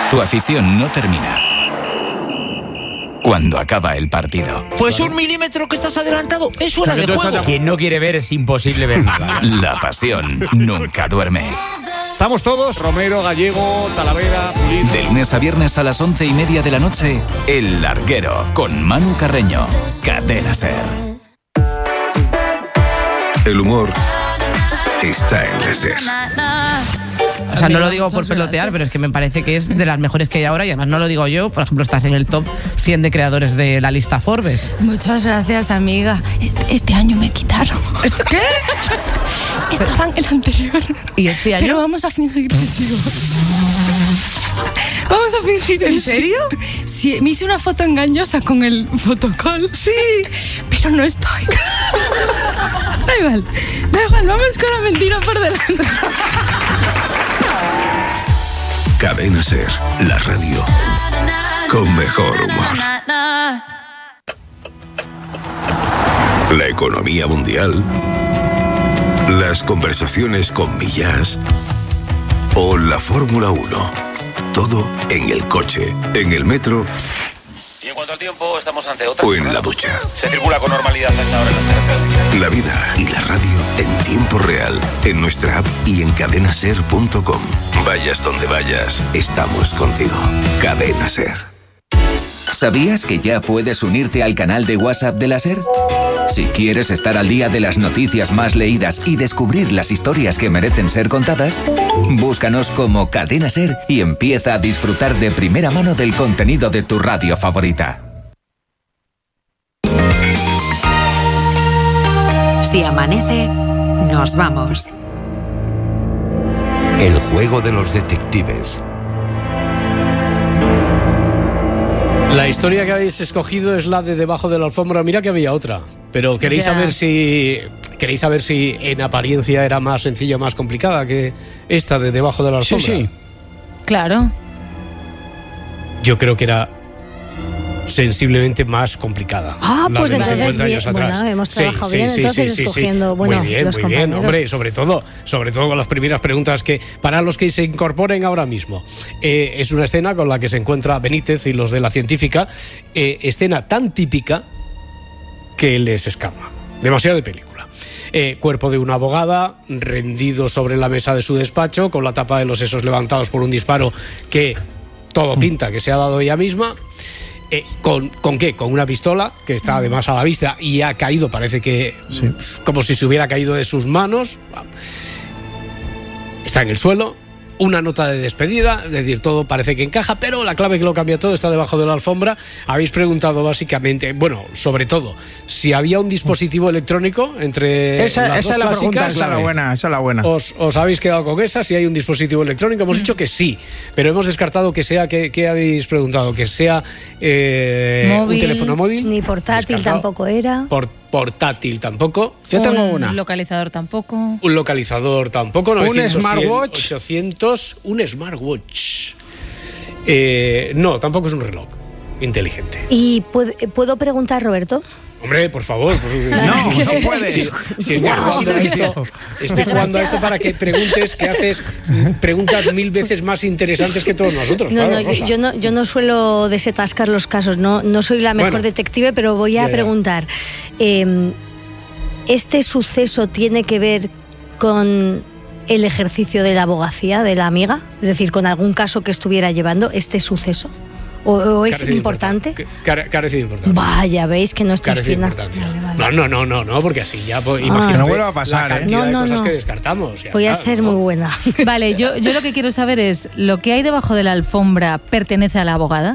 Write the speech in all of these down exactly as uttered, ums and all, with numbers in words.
Tu afición no termina cuando acaba el partido. Pues un milímetro que estás adelantado es fuera de juego. Quien no quiere ver es imposible ver nada. La pasión nunca duerme. Estamos todos, Romero, Gallego, Talavera, Pulido. De lunes a viernes a las once y media de la noche, El Larguero, con Manu Carreño. Cadena SER. El humor está en la SER. O sea, no lo digo por pelotear, pero es que me parece que es de las mejores que hay ahora y además no lo digo yo. Por ejemplo, estás en el top cien de creadores de la lista Forbes. Muchas gracias, amiga. Este, este año me quitaron. ¿Qué? Estaba en el anterior. ¿Y este año? Pero vamos a fingir que sigo. Vamos a fingir. ¿En serio? Sí, me hice una foto engañosa con el fotocall. Sí. Pero no estoy. Da igual, da igual, vamos con la mentira por delante. Cadena SER, la radio con mejor humor. La economía mundial, las conversaciones con Millás o la Fórmula uno. Todo en el coche, en el metro. Y en cuanto al tiempo, estamos ante otra. O en la ducha. Se circula con normalidad hasta ahora en las carreteras. La vida y la radio en tiempo real, en nuestra app y en cadena ser punto com. Vayas donde vayas, estamos contigo. Cadena SER. ¿Sabías que ya puedes unirte al canal de WhatsApp de la SER? Si quieres estar al día de las noticias más leídas y descubrir las historias que merecen ser contadas, búscanos como Cadena SER y empieza a disfrutar de primera mano del contenido de tu radio favorita. Si amanece, nos vamos. El juego de los detectives. La historia que habéis escogido es la de Debajo de la alfombra. Mira que había otra, pero queréis Ya. saber si queréis saber si en apariencia era más sencilla o más complicada que esta de Debajo de la alfombra. Sí, sí. Claro. Yo creo que era sensiblemente más complicada. Ah, la pues de entonces cincuenta bien, años atrás. bueno, hemos Sí, trabajado sí, bien, sí, entonces sí, sí, escogiendo, sí. bueno, muy bien, los muy bien, compañeros. hombre, sobre todo, sobre todo con las primeras preguntas que para los que se incorporen ahora mismo. Eh, es una escena con la que se encuentra Benítez y los de la científica, eh, escena tan típica que les escama. Demasiado de película. Eh, cuerpo de una abogada rendido sobre la mesa de su despacho con la tapa de los sesos levantados por un disparo que todo pinta que se ha dado ella misma. Eh, ¿con, ¿Con qué? Con una pistola que está además a la vista y ha caído, parece que sí. como si se hubiera caído de sus manos. Está en el suelo. Una nota de despedida, es decir, todo parece que encaja, pero la clave que lo cambia todo está debajo de la alfombra. Habéis preguntado básicamente, bueno, sobre todo, si había un dispositivo electrónico entre Esa, las esa dos es la clásicas. pregunta, esa es la buena, esa es la buena. Os, os habéis quedado con esa, si hay un dispositivo electrónico. Hemos dicho que sí, pero hemos descartado que sea, ¿qué, qué habéis preguntado? Que sea eh, un teléfono móvil. Ni portátil Descartado. tampoco era. Por, portátil tampoco. Yo tengo un una. localizador tampoco. Un localizador tampoco. novecientos, Un smartwatch. cien, ochocientos, un smartwatch. Eh, no, tampoco es un reloj inteligente. ¿Y puedo, puedo preguntar, Roberto? Hombre, por favor. Por, No, si, no si, puedes. Si, si estoy Wow, jugando a esto, viejo. estoy jugando a esto para que preguntes, que haces preguntas mil veces más interesantes que todos nosotros. No, claro, no, yo, Rosa. yo no, yo no suelo desatascar los casos, no, no soy la mejor Bueno. detective, pero voy a Ya, ya. preguntar. Eh, ¿Este suceso tiene que ver con el ejercicio de la abogacía de la amiga? Es decir, con algún caso que estuviera llevando este suceso. ¿O, o es Carece de importante? Que- care- Carece de importancia. Vaya, veis que no estoy Carece de fina. importancia. Vale, vale. No, no, no, no, no, porque así ya, pues, Ah. imagínate Que no vuelva a pasar, la ¿eh? cantidad No, no, de cosas no. que descartamos. ya Voy a está, ser ¿no? muy buena. Vale, yo, yo lo que quiero saber es, ¿lo que hay debajo de la alfombra pertenece a la abogada?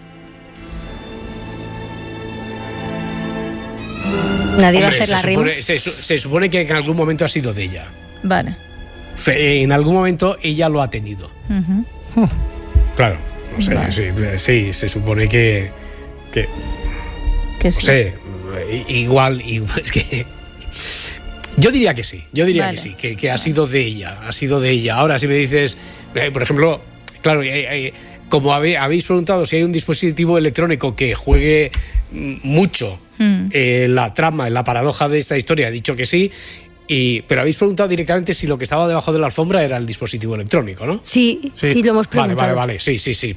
Nadie va a Hombre, hacer se la rima. supone, se, su- se supone que en algún momento ha sido de ella. Vale. Fe- En algún momento ella lo ha tenido. Ujú. Claro, no sé, Vale. sí, sí, se supone que, que Que no sí. sé, i- igual, igual, es que yo diría que sí, yo diría Vale. que sí, que, que ha sido de ella, ha sido de ella. Ahora si me dices, eh, por ejemplo, claro, eh, eh, como habe- habéis preguntado si hay un dispositivo electrónico que juegue mm, mucho Mm. eh, la trama, la paradoja de esta historia, he dicho que sí. Y, pero habéis preguntado directamente si lo que estaba debajo de la alfombra era el dispositivo electrónico, ¿no? Sí, sí, Sí. lo hemos Vale, preguntado. vale, vale, sí, sí, sí.